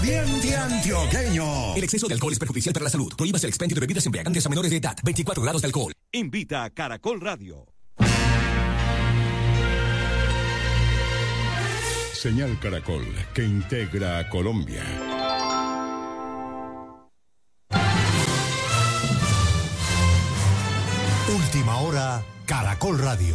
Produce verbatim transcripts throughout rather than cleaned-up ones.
Diente Antioqueño. El exceso de alcohol es perjudicial para la salud. Prohíbas el expendio de bebidas embriagantes a menores de edad. veinticuatro grados de alcohol. Invita a Caracol Radio. Señal Caracol, que integra a Colombia. Última hora, Caracol Radio.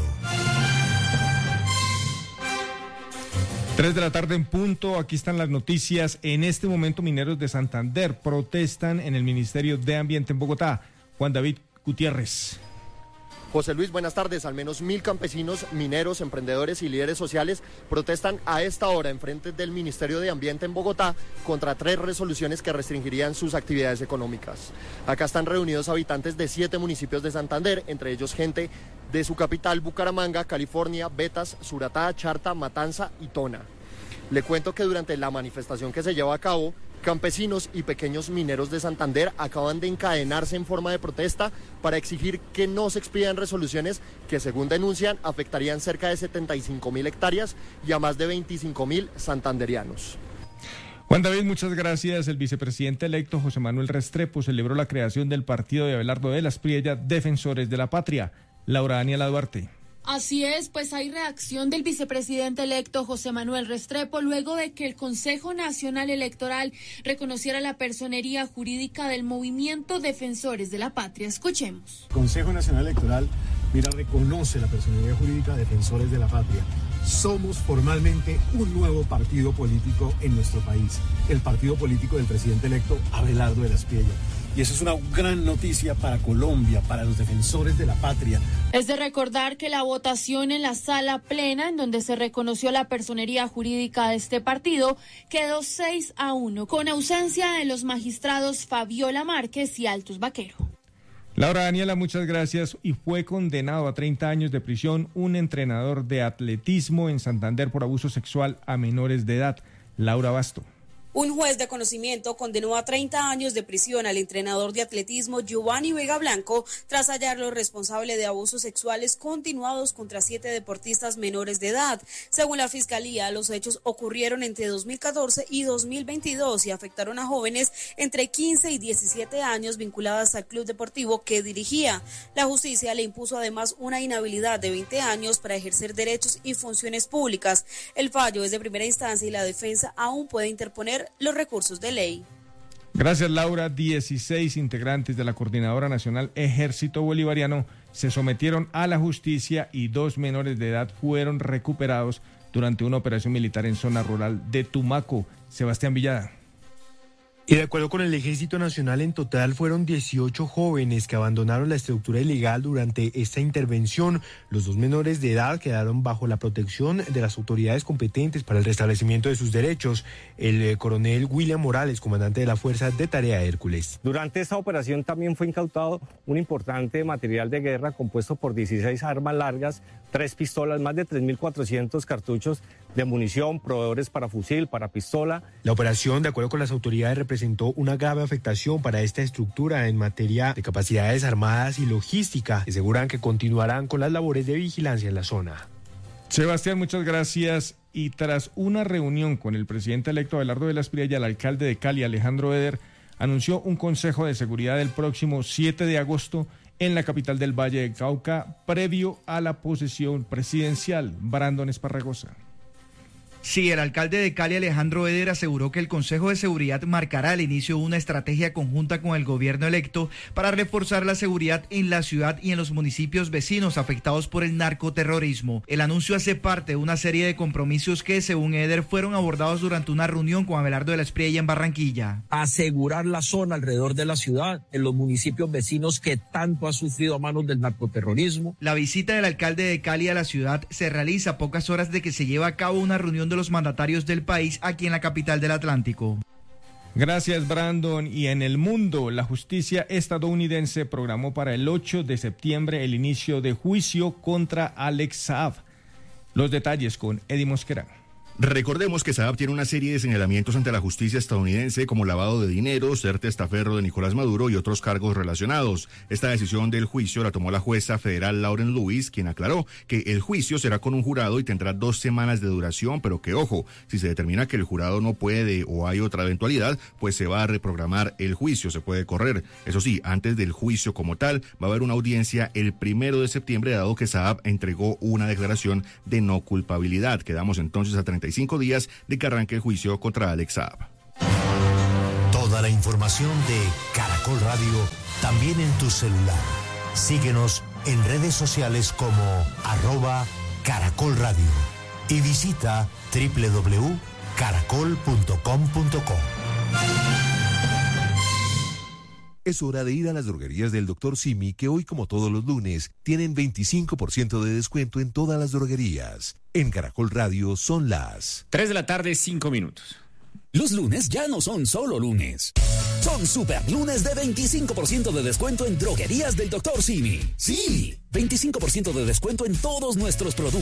Tres de la tarde en punto, aquí están las noticias. En este momento, mineros de Santander protestan en el Ministerio de Ambiente en Bogotá. Juan David Gutiérrez. José Luis, buenas tardes. Al menos mil campesinos, mineros, emprendedores y líderes sociales protestan a esta hora en frente del Ministerio de Ambiente en Bogotá contra tres resoluciones que restringirían sus actividades económicas. Acá están reunidos habitantes de siete municipios de Santander, entre ellos gente de su capital, Bucaramanga, California, Betas, Suratá, Charta, Matanza y Tona. Le cuento que durante la manifestación que se lleva a cabo, campesinos y pequeños mineros de Santander acaban de encadenarse en forma de protesta para exigir que no se expidan resoluciones que, según denuncian, afectarían cerca de setenta y cinco mil hectáreas y a más de veinticinco mil santanderianos. Juan David, muchas gracias. El vicepresidente electo José Manuel Restrepo celebró la creación del partido de Abelardo de la Espriella, Defensores de la Patria. Laura Daniela Duarte. Así es, pues hay reacción del vicepresidente electo José Manuel Restrepo luego de que el Consejo Nacional Electoral reconociera la personería jurídica del movimiento Defensores de la Patria. Escuchemos. El Consejo Nacional Electoral, mira, reconoce la personería jurídica Defensores de la Patria. Somos formalmente un nuevo partido político en nuestro país, el partido político del presidente electo Abelardo de la Espriella. Y eso es una gran noticia para Colombia, para los defensores de la patria. Es de recordar que la votación en la sala plena, en donde se reconoció la personería jurídica de este partido, quedó seis a uno, con ausencia de los magistrados Fabiola Márquez y Altus Vaquero. Laura Daniela, muchas gracias. Y fue condenado a treinta años de prisión un entrenador de atletismo en Santander por abuso sexual a menores de edad. Laura Basto. Un juez de conocimiento condenó a treinta años de prisión al entrenador de atletismo Giovanni Vega Blanco tras hallarlo responsable de abusos sexuales continuados contra siete deportistas menores de edad. Según la Fiscalía, los hechos ocurrieron entre dos mil catorce y dos mil veintidós y afectaron a jóvenes entre quince y diecisiete años vinculadas al club deportivo que dirigía. La justicia le impuso además una inhabilidad de veinte años para ejercer derechos y funciones públicas. El fallo es de primera instancia y la defensa aún puede interponer los recursos de ley. Gracias, Laura. dieciséis integrantes de la Coordinadora Nacional Ejército Bolivariano se sometieron a la justicia y dos menores de edad fueron recuperados durante una operación militar en zona rural de Tumaco. Sebastián Villada. Y de acuerdo con el Ejército Nacional, en total fueron dieciocho jóvenes que abandonaron la estructura ilegal durante esta intervención. Los dos menores de edad quedaron bajo la protección de las autoridades competentes para el restablecimiento de sus derechos. El eh, coronel William Morales, comandante de la Fuerza de Tarea Hércules. Durante esta operación también fue incautado un importante material de guerra compuesto por dieciséis armas largas, tres pistolas, más de tres mil cuatrocientos cartuchos de munición, proveedores para fusil, para pistola. La operación, de acuerdo con las autoridades, representó una grave afectación para esta estructura en materia de capacidades armadas y logística. Aseguran que continuarán con las labores de vigilancia en la zona. Sebastián, muchas gracias. Y tras una reunión con el presidente electo Abelardo de la Espriella y el alcalde de Cali, Alejandro Eder, anunció un consejo de seguridad el próximo siete de agosto en la capital del Valle de Cauca, previo a la posesión presidencial. Brandon Esparragosa. Sí, el alcalde de Cali, Alejandro Eder, aseguró que el Consejo de Seguridad marcará el inicio de una estrategia conjunta con el gobierno electo para reforzar la seguridad en la ciudad y en los municipios vecinos afectados por el narcoterrorismo. El anuncio hace parte de una serie de compromisos que, según Eder, fueron abordados durante una reunión con Abelardo de la Espriella en Barranquilla. Asegurar la zona alrededor de la ciudad, en los municipios vecinos que tanto ha sufrido a manos del narcoterrorismo. La visita del alcalde de Cali a la ciudad se realiza a pocas horas de que se lleve a cabo una reunión de los mandatarios del país aquí en la capital del Atlántico. Gracias, Brandon. Y en el mundo, la justicia estadounidense programó para el ocho de septiembre el inicio de juicio contra Alex Saab. Los detalles con Eddie Mosquera. Recordemos que Saab tiene una serie de señalamientos ante la justicia estadounidense como lavado de dinero, ser testaferro de Nicolás Maduro y otros cargos relacionados. Esta decisión del juicio la tomó la jueza federal Lauren Lewis, quien aclaró que el juicio será con un jurado y tendrá dos semanas de duración, pero que ojo, si se determina que el jurado no puede o hay otra eventualidad, pues se va a reprogramar el juicio, se puede correr. Eso sí, antes del juicio como tal, va a haber una audiencia el primero de septiembre, dado que Saab entregó una declaración de no culpabilidad. Quedamos entonces a treinta y cinco días de que arranque el juicio contra Alex Saab. Toda la información de Caracol Radio también en tu celular. Síguenos en redes sociales como arroba Caracol Radio y visita doble u doble u doble u punto caracol punto com punto co. Es hora de ir a las droguerías del doctor Simi, que hoy, como todos los lunes, tienen veinticinco por ciento de descuento en todas las droguerías. En Caracol Radio son las tres de la tarde, cinco minutos. Los lunes ya no son solo lunes. Son super lunes de veinticinco por ciento de descuento en droguerías del doctor Simi. Sí, veinticinco por ciento de descuento en todos nuestros productos.